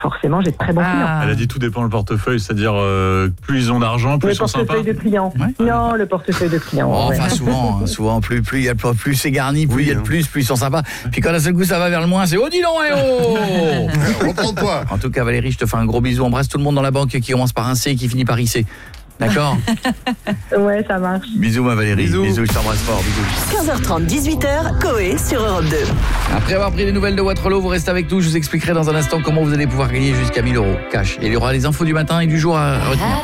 forcément, j'ai de très bons clients. Elle a dit tout dépend le portefeuille, c'est-à-dire plus ils ont d'argent, plus ils sont sympas. Le portefeuille de clients. Ouais. Non, le portefeueuille de clients. Enfin, souvent, plus c'est garni, plus il y a de plus ils sont sympas. Puis quand d'un seul coup ça va vers le moins, c'est oh dis donc, Reprends-toi. En tout cas, Valérie, je te fais un gros bisou. Embrasse tout le monde dans la banque qui commence par un C et qui finit par IC. D'accord. Ouais, ça marche. Bisous ma Valérie, bisous, je t'embrasse fort, bisous. 15h30, 18h, Coé sur Europe 2. Après avoir pris les nouvelles de Waterloo, vous restez avec nous, je vous expliquerai dans un instant comment vous allez pouvoir gagner jusqu'à 1000 € cash. Et il y aura les infos du matin et du jour à retenir.